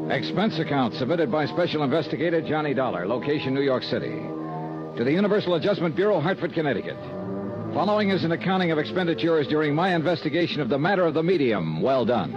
Expense account submitted by Special Investigator Johnny Dollar, location New York City. To the Universal Adjustment Bureau, Hartford, Connecticut. Following is an accounting of expenditures during my investigation of the matter of the medium. Well done.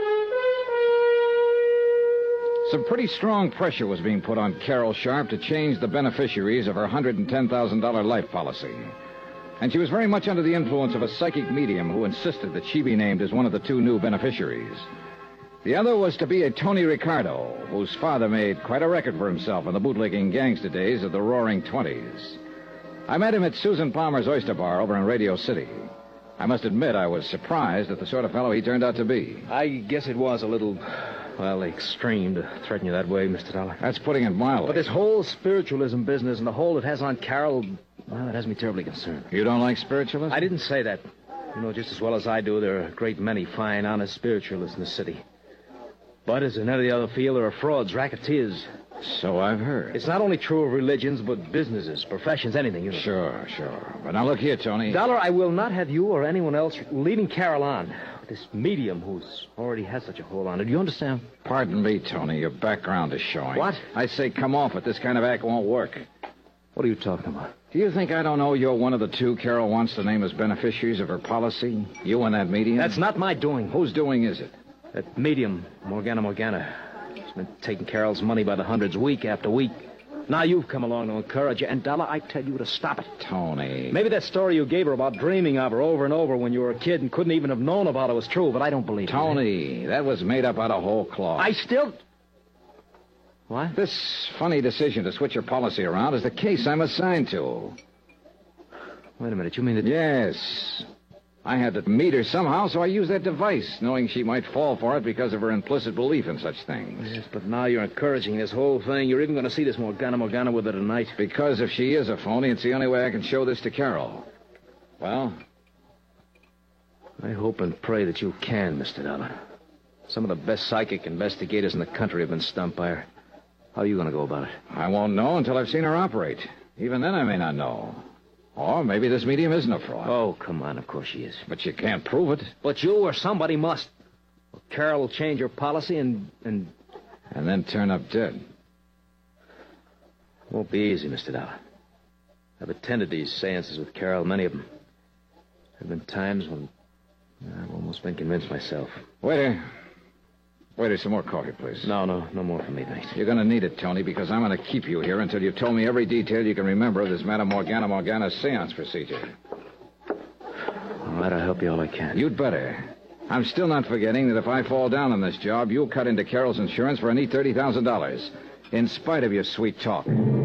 Some pretty strong pressure was being put on Carol Sharp to change the beneficiaries of her $110,000 life policy. And she was very much under the influence of a psychic medium who insisted that she be named as one of the two new beneficiaries. The other was to be a Tony Ricardo, whose father made quite a record for himself in the bootlegging gangster days of the Roaring Twenties. I met him at Susan Palmer's Oyster Bar over in Radio City. I must admit I was surprised at the sort of fellow he turned out to be. I guess it was a little, extreme to threaten you that way, Mr. Dollar. That's putting it mildly. But this whole spiritualism business and the hold it has on Carol, it has me terribly concerned. You don't like spiritualism? I didn't say that. You know just as well as I do, there are a great many fine, honest spiritualists in the city. But as in any other field, there are frauds, racketeers. So I've heard. It's not only true of religions, but businesses, professions, anything, you know. Sure. But now look here, Tony. Dollar, I will not have you or anyone else leading Carol on. This medium who's already has such a hold on her. Do you understand? Pardon me, Tony. Your background is showing. What? I say come off it. This kind of act won't work. What are you talking about? Do you think I don't know you're one of the two Carol wants to name as beneficiaries of her policy? You and that medium? That's not my doing. Whose doing is it? That medium, Morgana. She's been taking Carol's money by the hundreds week after week. Now you've come along to encourage her, and Dollar, I tell you to stop it. Tony. Maybe that story you gave her about dreaming of her over and over when you were a kid and couldn't even have known about her was true, but I don't believe it. Tony, that was made up out of whole cloth. I still... What? This funny decision to switch your policy around is the case I'm assigned to. Wait a minute, you mean that... Yes. I had to meet her somehow, so I used that device, knowing she might fall for it because of her implicit belief in such things. Yes, but now you're encouraging this whole thing. You're even going to see this Morgana with her tonight. Because if she is a phony, it's the only way I can show this to Carol. Well? I hope and pray that you can, Mr. Dollar. Some of the best psychic investigators in the country have been stumped by her. How are you going to go about it? I won't know until I've seen her operate. Even then I may not know. Or maybe this medium isn't a fraud. Oh, come on, of course she is. But you can't prove it. But you or somebody must. Well, Carol will change her policy and then turn up dead. Won't be easy, Mr. Dollar. I've attended these seances with Carol, many of them. There have been times when I've almost been convinced myself. Waiter, some more coffee, please. No more for me, thanks. You're going to need it, Tony, because I'm going to keep you here until you've told me every detail you can remember of this Madame Morgana seance procedure. All right, I'll help you all I can. You'd better. I'm still not forgetting that if I fall down on this job, you'll cut into Carol's insurance for a neat $30,000, in spite of your sweet talk.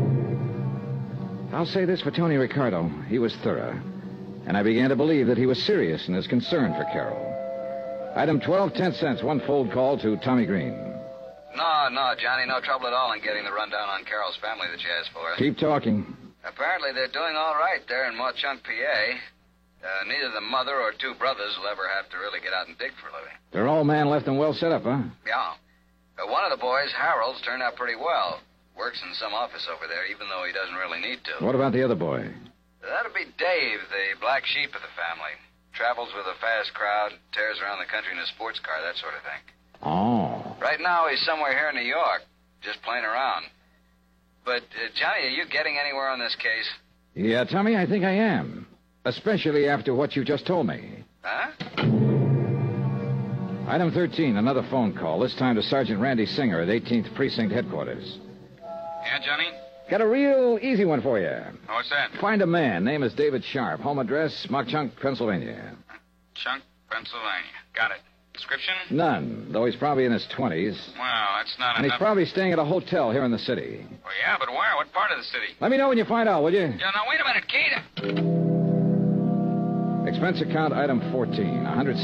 I'll say this for Tony Ricardo. He was thorough, and I began to believe that he was serious in his concern for Carol. Item 12, 10 cents, one fold call to Tommy Green. No, Johnny, no trouble at all in getting the rundown on Carol's family that you asked for. Keep talking. Apparently they're doing all right there in Mauchunk, PA. Neither the mother or two brothers will ever have to really get out and dig for a living. They're all man left and well set up, huh? Yeah. One of the boys, Harold's, turned out pretty well. Works in some office over there, even though he doesn't really need to. What about the other boy? That'll be Dave, the black sheep of the family. Travels with a fast crowd, tears around the country in a sports car, that sort of thing. Oh. Right now, he's somewhere here in New York, just playing around. But, Johnny, are you getting anywhere on this case? Yeah, Tommy, I think I am. Especially after what you just told me. Huh? Item 13, another phone call, this time to Sergeant Randy Singer at 18th Precinct Headquarters. Yeah, Johnny? Got a real easy one for you. What's that? Find a man. Name is David Sharp. Home address, Mauchunk, Pennsylvania. Chunk, Pennsylvania. Got it. Description? None, though he's probably in his 20s. Well, that's not And enough. he's probably staying at a hotel here in the city. Well, yeah, but where? What part of the city? Let me know when you find out, will you? Yeah, now, wait a minute, Kate. Expense account item 14,